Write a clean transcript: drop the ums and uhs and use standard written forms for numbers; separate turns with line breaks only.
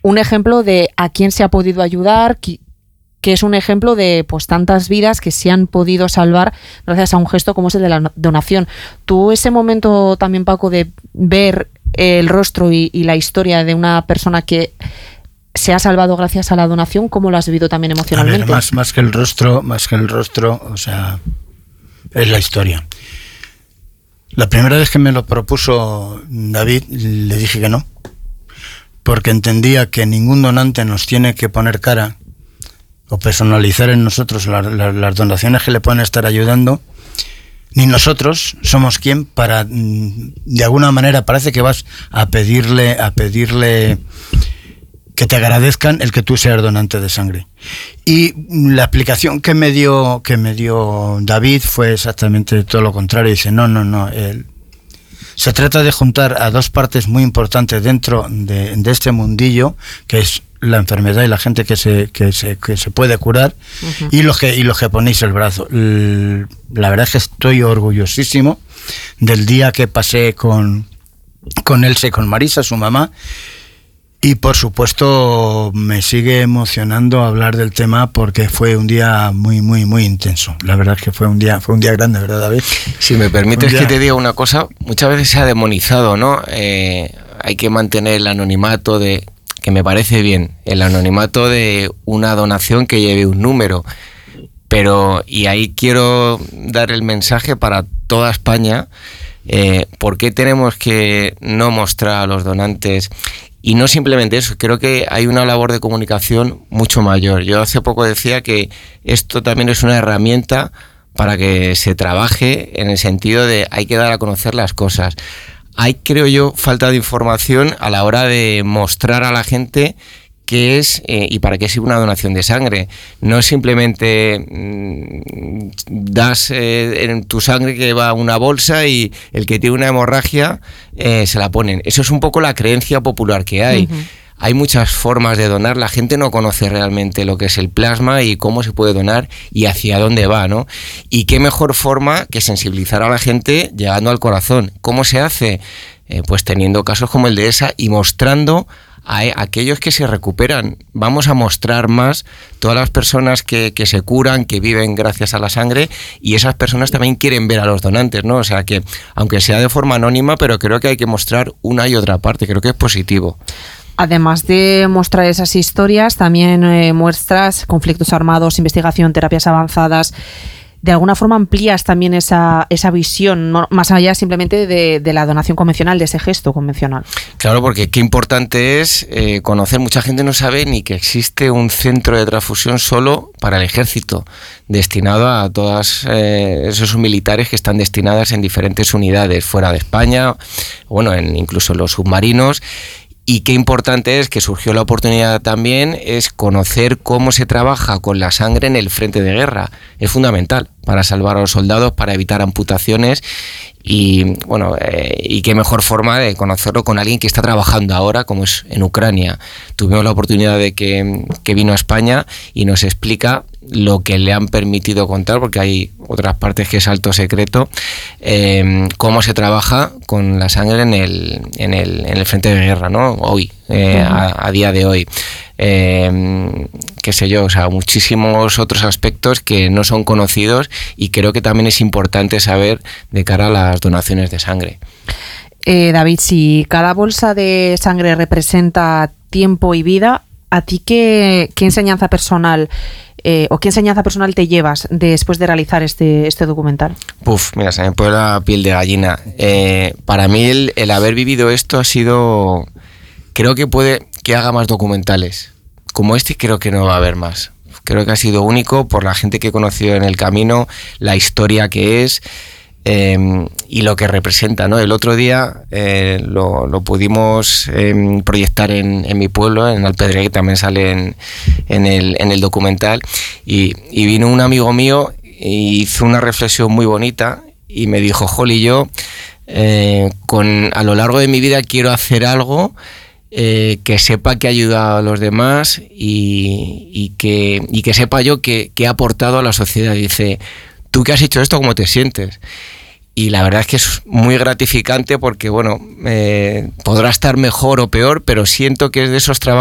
un ejemplo de a quién se ha podido ayudar, que es un ejemplo de pues tantas vidas que se han podido salvar gracias a un gesto como ese de la donación. ¿Tú ese momento también, Paco, de ver el rostro y la historia de una persona que se ha salvado gracias a la donación, cómo lo has vivido también emocionalmente?
A ver, más que el rostro, o sea, es la historia. La primera vez que me lo propuso David, le dije que no, porque entendía que ningún donante nos tiene que poner cara o personalizar en nosotros las donaciones que le pueden estar ayudando, ni nosotros somos quien para, de alguna manera parece que vas a pedirle que te agradezcan el que tú seas donante de sangre. Y la explicación que me dio David fue exactamente todo lo contrario. Dice, no, se trata de juntar a dos partes muy importantes dentro de este mundillo, que es la enfermedad y la gente que se puede curar, uh-huh. y los que ponéis el brazo. La verdad es que estoy orgullosísimo del día que pasé con Elsa y con Marisa, su mamá, y por supuesto me sigue emocionando hablar del tema porque fue un día muy, muy, muy intenso. La verdad es que fue un día grande, ¿verdad, David?
Si me permites que te diga una cosa, muchas veces se ha demonizado, ¿no? Hay que mantener el anonimato que me parece bien, el anonimato de una donación que lleve un número, pero, y ahí quiero dar el mensaje para toda España, ¿por qué tenemos que no mostrar a los donantes? Y no simplemente eso, creo que hay una labor de comunicación mucho mayor. Yo hace poco decía que esto también es una herramienta para que se trabaje en el sentido de hay que dar a conocer las cosas. Hay, creo yo, falta de información a la hora de mostrar a la gente qué es y para qué sirve una donación de sangre. No es simplemente das en tu sangre que va a una bolsa y el que tiene una hemorragia se la ponen. Eso es un poco la creencia popular que hay. Uh-huh. Hay muchas formas de donar, la gente no conoce realmente lo que es el plasma y cómo se puede donar y hacia dónde va, ¿no? Y qué mejor forma que sensibilizar a la gente llegando al corazón. ¿Cómo se hace? Pues teniendo casos como el de esa y mostrando a aquellos que se recuperan. Vamos a mostrar más todas las personas que se curan, que viven gracias a la sangre, y esas personas también quieren ver a los donantes, ¿no? O sea que, aunque sea de forma anónima, pero creo que hay que mostrar una y otra parte, creo que es positivo.
Además de mostrar esas historias, también muestras conflictos armados, investigación, terapias avanzadas. De alguna forma amplías también esa visión, ¿no? Más allá simplemente de la donación convencional, de ese gesto convencional. Claro, porque qué importante es conocer. Mucha gente no sabe ni que existe un centro de transfusión solo para el ejército, destinado a todas esos militares que están destinadas en diferentes unidades fuera de España, bueno, incluso los submarinos. Y qué importante es que surgió la oportunidad también es conocer cómo se trabaja con la sangre en el frente de guerra. Es fundamental para salvar a los soldados, para evitar amputaciones y bueno, y qué mejor forma de conocerlo con alguien que está trabajando ahora, como es en Ucrania. Tuvimos la oportunidad de que vino a España y nos explica lo que le han permitido contar, porque hay otras partes que es alto secreto, cómo se trabaja con la sangre en el frente de guerra, ¿no? Hoy, a día de hoy. Qué sé yo, o sea, muchísimos otros aspectos que no son conocidos y creo que también es importante saber de cara a las donaciones de sangre. David, si cada bolsa de sangre representa tiempo y vida, ¿a ti qué enseñanza personal o qué enseñanza personal te llevas después de realizar este documental? Mira, se me pone la piel de gallina. Para mí el haber vivido esto ha sido... Creo que puede que haga más documentales. Como este creo que no va a haber más. Creo que ha sido único por la gente que he conocido en el camino, la historia que es y lo que representa, ¿no? El otro día lo pudimos proyectar en mi pueblo, en Alpedreguer, que también sale en el documental, y vino un amigo mío y hizo una reflexión muy bonita y me dijo, Joli, yo a lo largo de mi vida quiero hacer algo que sepa que ha ayudado a los demás y que sepa yo que he aportado a la sociedad. Dice, tú que has hecho esto, ¿cómo te sientes? Y la verdad es que es muy gratificante porque, bueno, podrá estar mejor o peor, pero siento que es de esos trabajos